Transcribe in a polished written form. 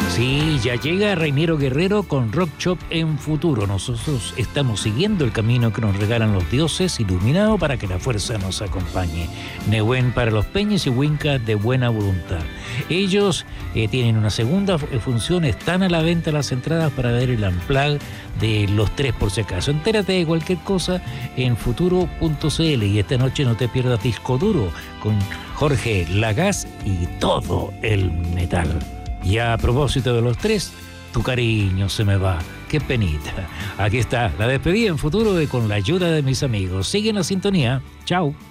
Sí, ya llega Reiniero Guerrero con Rock Shop en Futuro. Nosotros estamos siguiendo el camino que nos regalan los dioses, iluminado para que la fuerza nos acompañe. Nehuen para los peñes y Wincas de buena voluntad. Ellos tienen una segunda función, están a la venta las entradas para ver el Unplugged de los tres por si acaso. Entérate de cualquier cosa en futuro.cl y esta noche no te pierdas Disco Duro con Jorge Lagas y todo el metal. Y a propósito de los tres, tu cariño se me va. Qué penita. Aquí está la despedida en Futuro con la ayuda de mis amigos. Sigue en la sintonía. Chao.